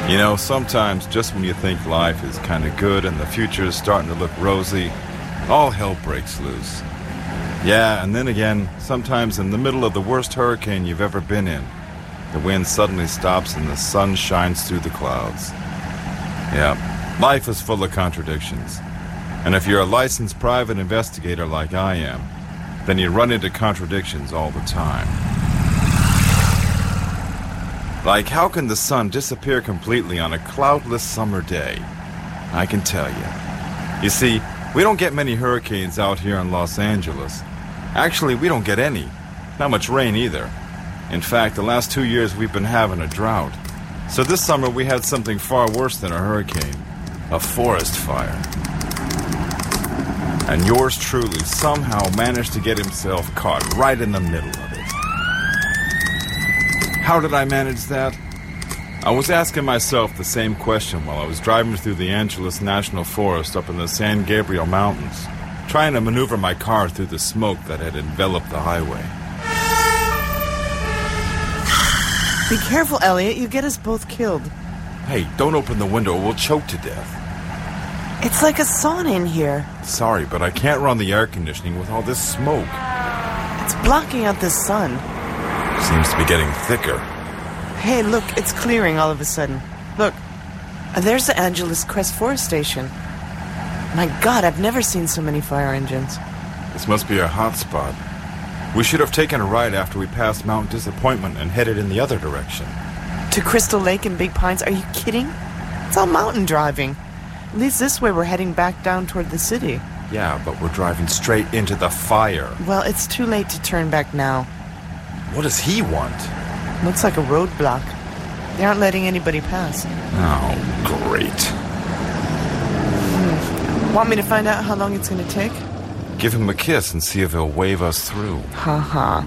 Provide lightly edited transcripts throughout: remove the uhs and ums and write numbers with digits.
You know, sometimes just when you think life is kind of good and the future is starting to look rosy, all hell breaks loose. Yeah, and then again, sometimes in the middle of the worst hurricane you've ever been in, the wind suddenly stops and the sun shines through the clouds. Yeah, life is full of contradictions. And if you're a licensed private investigator like I am, then you run into contradictions all the time. Like, how can the sun disappear completely on a cloudless summer day? I can tell you. You see, we don't get many hurricanes out here in Los Angeles. Actually, we don't get any. Not much rain either. In fact, the last 2 years we've been having a drought. So this summer we had something far worse than a hurricane. A forest fire. And yours truly somehow managed to get himself caught right in the middle of it. How did I manage that? I was asking myself the same question while I was driving through the Angeles National Forest up in the San Gabriel Mountains, trying to maneuver my car through the smoke that had enveloped the highway. Be careful, Elliot. You get us both killed. Hey, don't open the window or we'll choke to death. It's like a sauna in here. Sorry, but I can't run the air conditioning with all this smoke. It's blocking out the sun. Seems to be getting thicker. Hey, look, it's clearing all of a sudden. Look, there's the Angeles Crest Forest Station. My God, I've never seen so many fire engines. This must be a hot spot. We should have taken a ride after we passed Mount Disappointment and headed in the other direction. To Crystal Lake and Big Pines? Are you kidding? It's all mountain driving. At least this way we're heading back down toward the city. Yeah, but we're driving straight into the fire. Well, it's too late to turn back now. What does he want? Looks like a roadblock. They aren't letting anybody pass. Oh, great. Want me to find out how long it's going to take? Give him a kiss and see if he'll wave us through. Ha.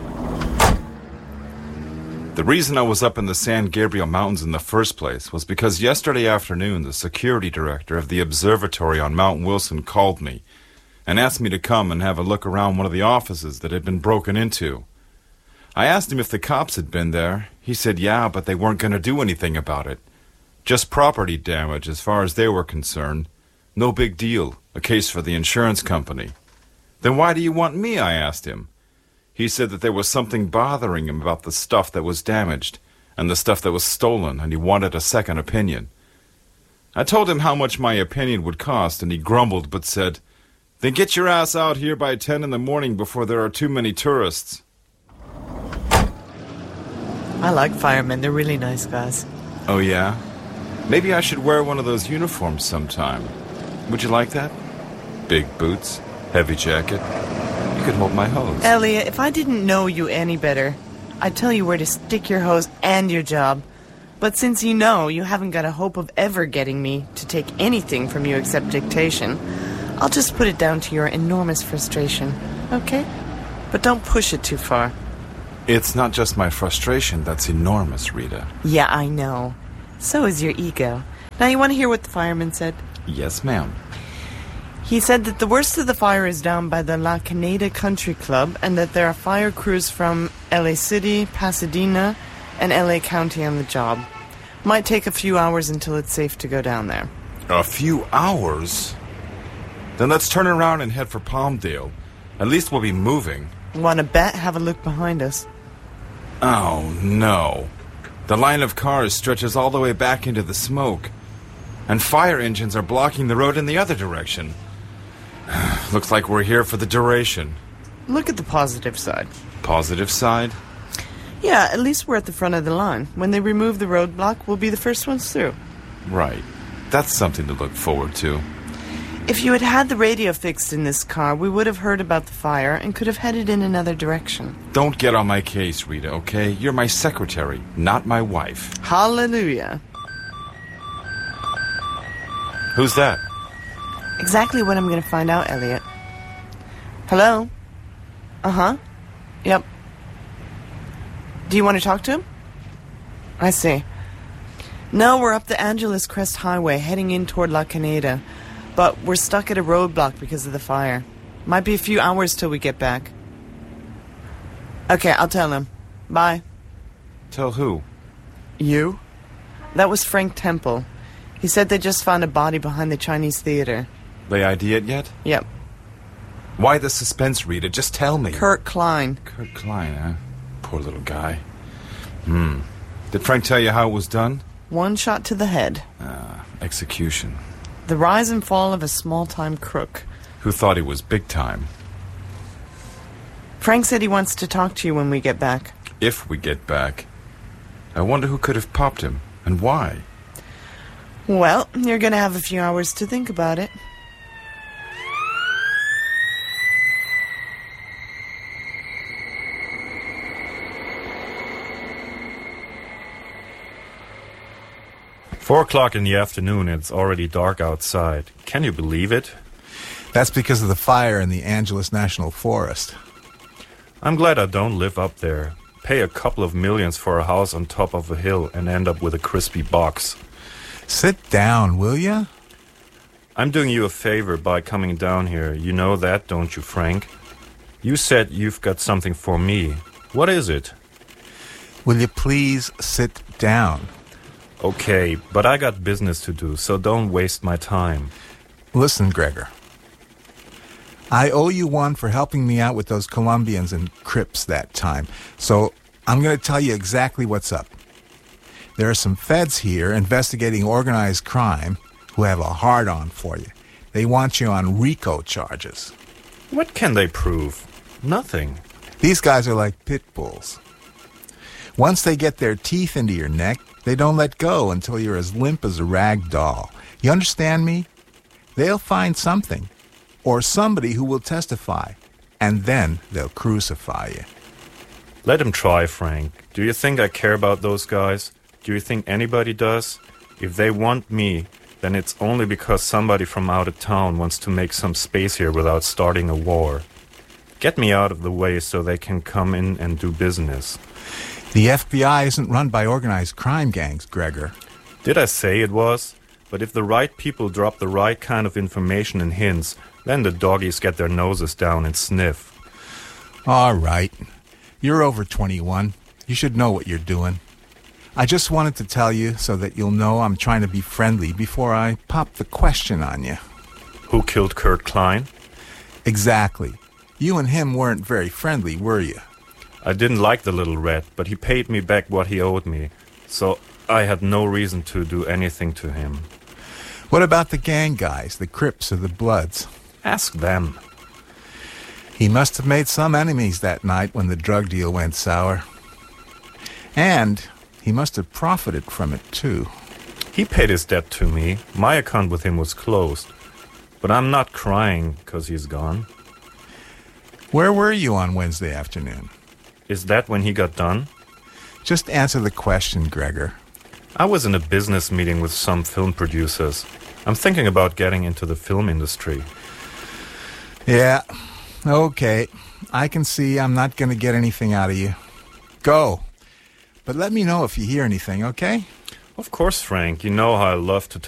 The reason I was up in the San Gabriel Mountains in the first place was because yesterday afternoon the security director of the observatory on Mount Wilson called me and asked me to come and have a look around one of the offices that had been broken into. I asked him if the cops had been there. He said yeah, but they weren't going to do anything about it. Just property damage as far as they were concerned. No big deal. A case for the insurance company. Then why do you want me? I asked him. He said that there was something bothering him about the stuff that was damaged and the stuff that was stolen, and he wanted a second opinion. I told him how much my opinion would cost, and he grumbled but said, "Then get your ass out here by 10 in the morning before there are too many tourists." I like firemen. They're really nice guys. Oh, yeah? Maybe I should wear one of those uniforms sometime. Would you like that? Big boots, heavy jacket. You could hold my hose. Elliot, if I didn't know you any better, I'd tell you where to stick your hose and your job. But since you know you haven't got a hope of ever getting me to take anything from you except dictation, I'll just put it down to your enormous frustration, okay? But don't push it too far. It's not just my frustration that's enormous, Rita. Yeah, I know. So is your ego. Now you want to hear what the fireman said? Yes, ma'am. He said that the worst of the fire is down by the La Canada Country Club and that there are fire crews from LA City, Pasadena, and LA County on the job. Might take a few hours until it's safe to go down there. A few hours? Then let's turn around and head for Palmdale. At least we'll be moving. Want to bet? Have a look behind us. Oh, no. The line of cars stretches all the way back into the smoke. And fire engines are blocking the road in the other direction. Looks like we're here for the duration. Look at the positive side. Positive side? Yeah, at least we're at the front of the line. When they remove the roadblock, we'll be the first ones through. Right. That's something to look forward to. If you had had the radio fixed in this car, we would have heard about the fire and could have headed in another direction. Don't get on my case, Rita, okay? You're my secretary, not my wife. Hallelujah. Who's that? Exactly what I'm going to find out, Elliot. Hello? Uh-huh. Yep. Do you want to talk to him? I see. No, we're up the Angeles Crest Highway, heading in toward La Canada. But we're stuck at a roadblock because of the fire. Might be a few hours till we get back. Okay, I'll tell him. Bye. Tell who? You? That was Frank Temple. He said they just found a body behind the Chinese theater. They ID it yet? Yep. Why the suspense, Rita? Just tell me. Kurt Klein. Kurt Klein, huh? Poor little guy. Did Frank tell you how it was done? One shot to the head. Execution. The rise and fall of a small-time crook. Who thought he was big time? Frank said he wants to talk to you when we get back. If we get back. I wonder who could have popped him, and why. Well, you're gonna have a few hours to think about it. Four o'clock in the afternoon, and it's already dark outside. Can you believe it? That's because of the fire in the Angeles National Forest. I'm glad I don't live up there. Pay a couple of millions for a house on top of a hill and end up with a crispy box. Sit down, will ya? I'm doing you a favor by coming down here. You know that, don't you, Frank? You said you've got something for me. What is it? Will you please sit down? Okay, but I got business to do, so don't waste my time. Listen, Gregor. I owe you one for helping me out with those Colombians and Crips that time, so I'm going to tell you exactly what's up. There are some feds here investigating organized crime who have a hard-on for you. They want you on RICO charges. What can they prove? Nothing. These guys are like pit bulls. Once they get their teeth into your neck, they don't let go until you're as limp as a rag doll. You understand me? They'll find something, or somebody who will testify, and then they'll crucify you. Let them try, Frank. Do you think I care about those guys? Do you think anybody does? If they want me, then it's only because somebody from out of town wants to make some space here without starting a war. Get me out of the way so they can come in and do business. The FBI isn't run by organized crime gangs, Gregor. Did I say it was? But if the right people drop the right kind of information and hints, then the doggies get their noses down and sniff. All right. You're over 21. You should know what you're doing. I just wanted to tell you so that you'll know I'm trying to be friendly before I pop the question on you. Who killed Kurt Klein? Exactly. You and him weren't very friendly, were you? I didn't like the little rat, but he paid me back what he owed me, so I had no reason to do anything to him. What about the gang guys, the Crips or the Bloods? Ask them. He must have made some enemies that night when the drug deal went sour. And he must have profited from it, too. He paid his debt to me. My account with him was closed. But I'm not crying because he's gone. Where were you on Wednesday afternoon? Is that when he got done? Just answer the question, Gregor. I was in a business meeting with some film producers. I'm thinking about getting into the film industry. Yeah, okay. I can see I'm not going to get anything out of you. Go. But let me know if you hear anything, okay? Of course, Frank. You know how I love to